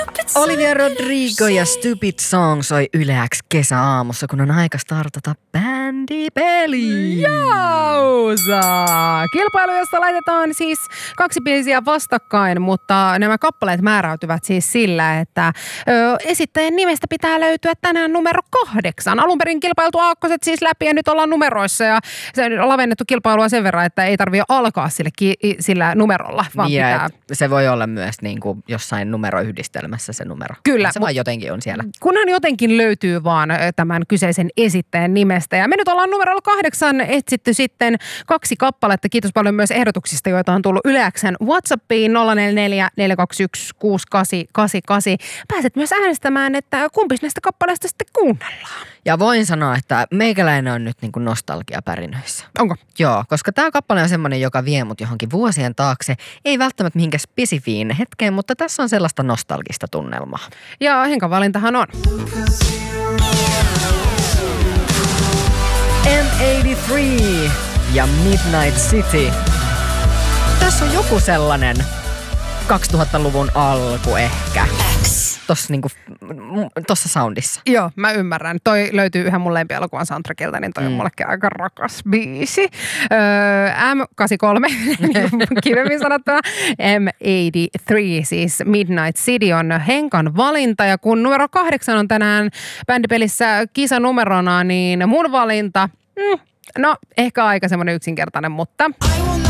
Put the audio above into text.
Olivia Rodrigo ja Stupid Song soi Yle X kesäaamussa, kun on aika startata bändipeli. Jausa! Kilpailu, jossa laitetaan siis kaksi biisiä vastakkain, mutta nämä kappaleet määräytyvät siis sillä, että esittäjän nimestä pitää löytyä tänään numero 8. Alun perin kilpailtu aakkoset siis läpi ja nyt ollaan numeroissa ja se on lavennettu kilpailua sen verran, että ei tarvitse alkaa sillä numerolla, vaan pitää... Se voi olla myös niin kuin jossain numeroyhdistelmässä se numero. Kyllä. Se vaan jotenkin on siellä. Kunhan jotenkin löytyy vaan tämän kyseisen esittäjän nimestä. Ja me nyt ollaan numerolla 8 etsitty sitten 2 kappaletta. Kiitos paljon myös ehdotuksista, joita on tullut Yle X:n WhatsAppiin 044 421 6888. Pääset myös äänestämään, että kumpis näistä kappaleista sitten kuunnellaan. Ja voin sanoa, että meikäläinen on nyt niin kuin nostalgiapärinöissä. Onko? Joo, koska tämä kappale on semmoinen, joka vie mut johonkin vuosien taakse. Ei välttämättä mihinkään spesifiin hetkeen, mutta tässä on sellaista nostalgista tunnelmaa. Ja Henkan valintahan on. M83 ja Midnight City. Tässä on joku sellainen 2000-luvun alku ehkä. Tossa soundissa. Joo, mä ymmärrän. Toi löytyy yhden mun lempialokuvan soundtrackilta, niin toi on mullekin aika rakas biisi. M83, kivemmin sanottuna. M83, siis Midnight City on Henkan valinta. Ja kun numero 8 on tänään bändipelissä kisanumerona, niin mun valinta, no ehkä aika semmoinen yksinkertainen, mutta...